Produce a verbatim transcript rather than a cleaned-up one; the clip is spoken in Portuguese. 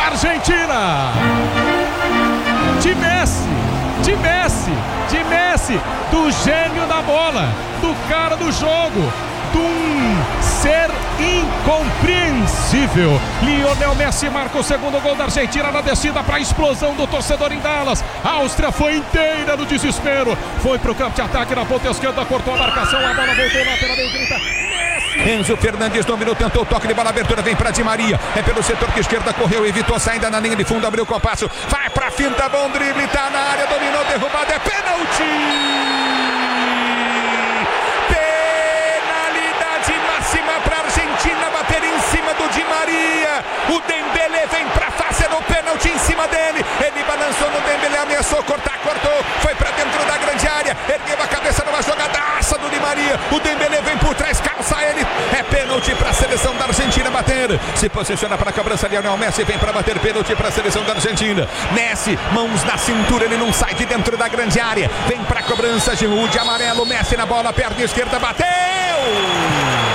Argentina. De Messi, de Messi, de Messi, do gênio da bola, do cara do jogo, de um ser incompreensível. Lionel Messi marca o segundo gol da Argentina na descida para a explosão do torcedor em Dallas. A Áustria foi inteira no desespero, foi para o campo de ataque na ponta esquerda, cortou a marcação, a bola voltou lá pela direita. Enzo Fernandes dominou, tentou o toque de bola, abertura vem para Di Maria, é pelo setor que esquerda, correu, evitou a saída na linha de fundo, abriu o compasso, vai para finta, bom drible, tá na área, dominou, derrubado, é pênalti! Penalidade máxima para a Argentina, bater em cima do Di Maria, o Dembélé vem para fazer o pênalti em cima dele, ele balançou no Dembélé, ameaçou cortar, cortou, foi para dentro da grande área, ergueu a cabeça numa jogadaça do Di Maria, o Dembélé vem por trás, calça ele, é pênalti para a seleção da Argentina bater, se posiciona para a cobrança, Lionel Messi vem para bater, pênalti para a seleção da Argentina, Messi, mãos na cintura, ele não sai de dentro da grande área, vem para a cobrança, Giroud de amarelo, Messi na bola, perna esquerda, bateu!